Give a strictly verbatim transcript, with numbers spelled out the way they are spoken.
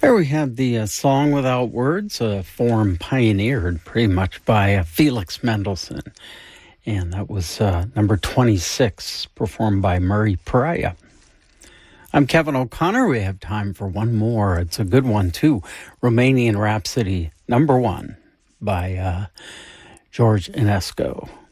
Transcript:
There we have the uh, Song Without Words, a form pioneered pretty much by uh, Felix Mendelssohn. And that was uh, number twenty-six, performed by Murray Pariah. I'm Kevin O'Connor. We have time for one more. It's a good one, too. Romanian Rhapsody, number one, by uh, George Enescu.